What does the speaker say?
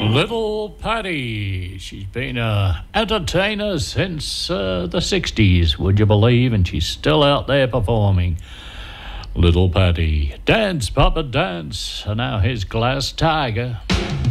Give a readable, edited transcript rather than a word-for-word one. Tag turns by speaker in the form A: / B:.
A: Little Patty. She's been a entertainer since the 60s, would you believe? And she's still out there performing. Little Patty. Dance, Papa, dance. And now here's Glass Tiger.